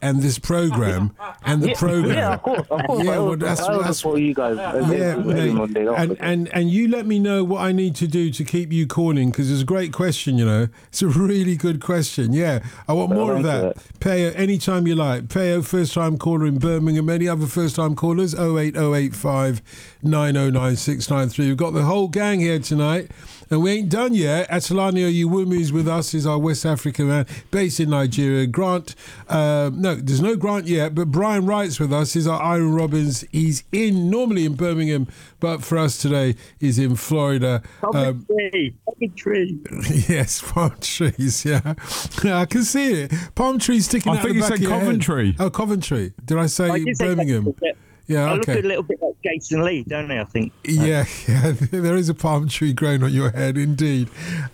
and this program and the program. Yeah, of course. Yeah, well, that's for you guys. Every Monday. And you let me know what I need to do to keep you calling, because it's a great question, It's a really good question. Yeah, I want more of that. Peo, anytime you like. Peo, first-time caller in Birmingham. Any other first-time callers? 08085 909 693. We've got the whole gang here tonight. And we ain't done yet. Atalani Owuwu is with us. He's our West African man based in Nigeria. Grant, no, there's no Grant yet, but Brian Wright's with us. He's our Iron Robbins. He's normally in Birmingham, but for us today, he's in Florida. Palm tree. Yes, palm trees, yeah. I can see it. Palm trees sticking out the back of your head. Coventry. Oh, Coventry. Did I say Birmingham? Yeah, I okay. look a little bit like Jason Lee, don't I think? Yeah, there is a palm tree growing on your head, indeed.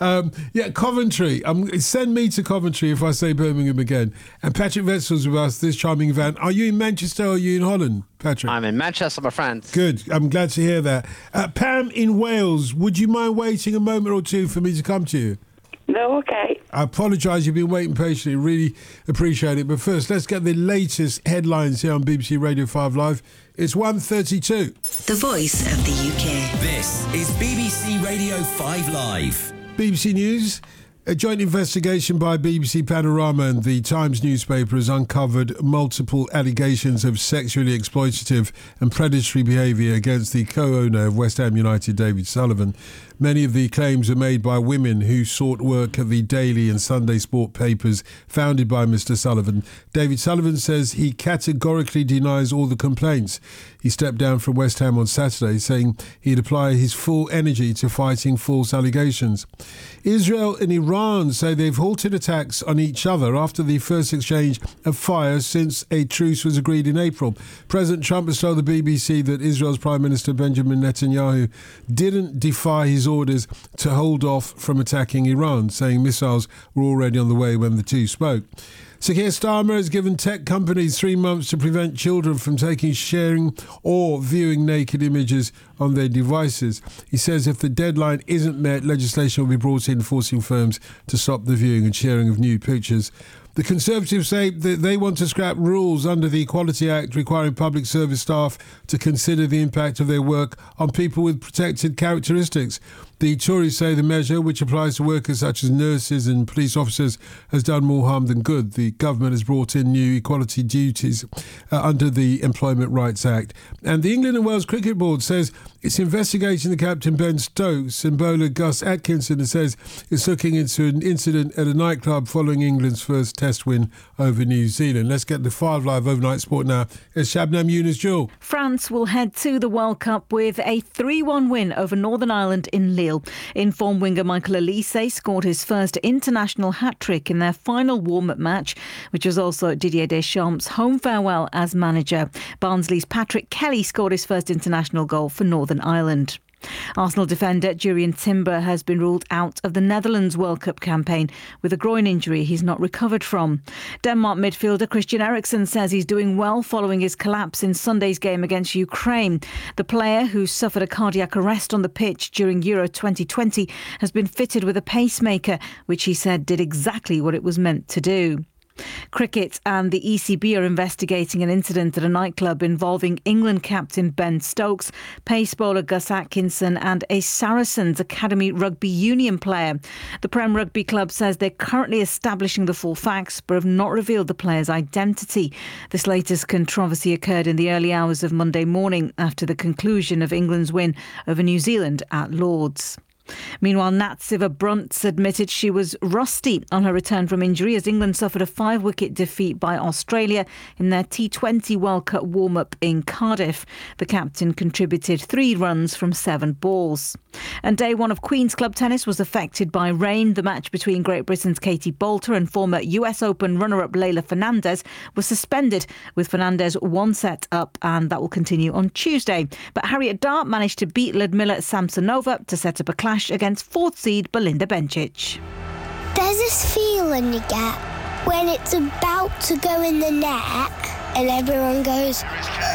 Coventry. Send me to Coventry if I say Birmingham again. And Patrick Wetzel's with us, this charming van. Are you in Manchester or are you in Holland, Patrick? I'm in Manchester, my friend. Good. I'm glad to hear that. Pam in Wales, would you mind waiting a moment or two for me to come to you? No, okay. I apologise, you've been waiting patiently. Really appreciate it. But first, let's get the latest headlines here on BBC Radio 5 Live. It's 1:32. The voice of the UK. This is BBC Radio 5 Live. BBC News. A joint investigation by BBC Panorama and the Times newspaper has uncovered multiple allegations of sexually exploitative and predatory behaviour against the co-owner of West Ham United, David Sullivan. Many of the claims are made by women who sought work at the Daily and Sunday Sport papers founded by Mr. Sullivan. David Sullivan says he categorically denies all the complaints. He stepped down from West Ham on Saturday, saying he'd apply his full energy to fighting false allegations. Israel and Iran say they've halted attacks on each other after the first exchange of fire since a truce was agreed in April. President Trump has told the BBC that Israel's Prime Minister Benjamin Netanyahu didn't defy his orders to hold off from attacking Iran, saying missiles were already on the way when the two spoke. Sir Keir Starmer has given tech companies 3 months to prevent children from taking, sharing or viewing naked images on their devices. He says if the deadline isn't met, legislation will be brought in forcing firms to stop the viewing and sharing of nude pictures. The Conservatives say that they want to scrap rules under the Equality Act requiring public service staff to consider the impact of their work on people with protected characteristics. The Tories say the measure, which applies to workers such as nurses and police officers, has done more harm than good. The government has brought in new equality duties under the Employment Rights Act. And the England and Wales Cricket Board says it's investigating the captain Ben Stokes and bowler Gus Atkinson, and says it's looking into an incident at a nightclub following England's first Test win over New Zealand. Let's get the 5 Live overnight sport now. It's Shabnam Yunus-Jewel. France will head to the World Cup with a 3-1 win over Northern Ireland in Lille. Informed winger Michael Olise scored his first international hat-trick in their final warm-up match, which was also Didier Deschamps' home farewell as manager. Barnsley's Patrick Kelly scored his first international goal for Northern Ireland. Arsenal defender Jurrien Timber has been ruled out of the Netherlands World Cup campaign with a groin injury he's not recovered from. Denmark midfielder Christian Eriksen says he's doing well following his collapse in Sunday's game against Ukraine. The player, who suffered a cardiac arrest on the pitch during Euro 2020, has been fitted with a pacemaker, which he said did exactly what it was meant to do. Cricket and the ECB are investigating an incident at a nightclub involving England captain Ben Stokes, pace bowler Gus Atkinson and a Saracens Academy rugby union player. The Prem Rugby Club says they're currently establishing the full facts but have not revealed the player's identity. This latest controversy occurred in the early hours of Monday morning after the conclusion of England's win over New Zealand at Lord's. Meanwhile, Natsiva Brunts admitted she was rusty on her return from injury as England suffered a 5-wicket defeat by Australia in their T20 World Cup warm-up in Cardiff. The captain contributed 3 runs from 7 balls. And day one of Queen's Club tennis was affected by rain. The match between Great Britain's Katie Boulter and former US Open runner-up Leylah Fernandez was suspended, with Fernandez 1 set up, and that will continue on Tuesday. But Harriet Dart managed to beat Ludmila Samsonova to set up a clash against 4th seed Belinda Bencic. There's this feeling you get when it's about to go in the net and everyone goes,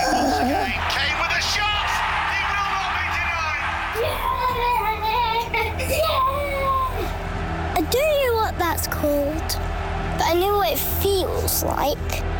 Kane with a shot! He will not be denied! I don't know what that's called, but I know what it feels like.